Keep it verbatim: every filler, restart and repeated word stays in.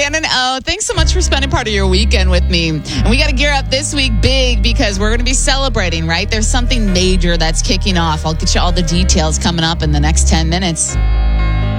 Shannon O, thanks so much for spending part of your weekend with me. And we got to gear up this week big because we're going to be celebrating, right? There's something major that's kicking off. I'll get you all the details coming up in the next ten minutes.